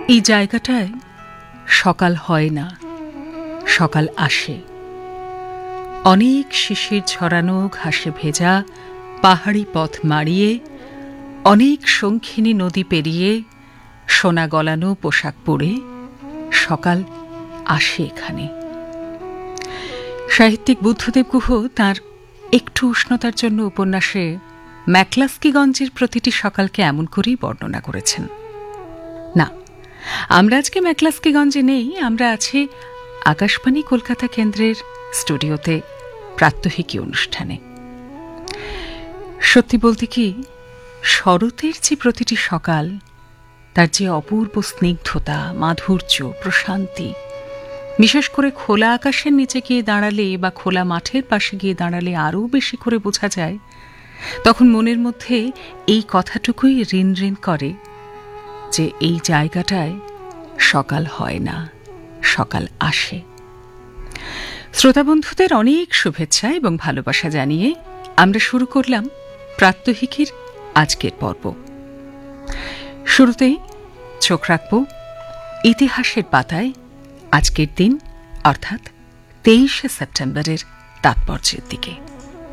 এই জায়গাটায় সকাল হয় না, সকাল আসে। অনেক শিশির ছড়ানো ঘাসে ভেজা পাহাড়ি পথ মাড়িয়ে, অনেক শঙ্খিনী নদী পেরিয়ে, সোনা গলানো পোশাক পরে সকাল আসে এখানে। সাহিত্যিক বুদ্ধদেব গুহ তাঁর একটু উষ্ণতার জন্য উপন্যাসে ম্যাকলাস্কিগঞ্জের প্রতিটি সকালকে এমন করেই বর্ণনা করেছেন। না, আমরা আজকে ম্যাকলাস্কিগঞ্জে নেই, আমরা আছি আকাশবাণী কলকাতা কেন্দ্রের স্টুডিওতে প্রাত্যহিকী অনুষ্ঠানে। সত্যি বলতে কি, শরতের যে প্রতিটি সকাল, তার যে অপূর্ব স্নিগ্ধতা, মাধুর্য, প্রশান্তি, বিশেষ করে খোলা আকাশের নিচে গিয়ে দাঁড়ালে বা খোলা মাঠের পাশে গিয়ে দাঁড়ালে আরও বেশি করে বোঝা যায়। তখন মনের মধ্যে এই কথাটুকুই রিন রিন করে যে এই জায়গাটায় সকাল হয় না, সকাল আসে। শ্রোতাবন্ধুদের অনেক শুভেচ্ছা এবং ভালোবাসা জানিয়ে আমরা শুরু করলাম প্রাত্যহিকীর আজকের পর্ব। শুরুতেই চোখ রাখব ইতিহাসের পাতায় আজকের দিন অর্থাৎ 23শে সেপ্টেম্বরের তাৎপর্যের দিকে।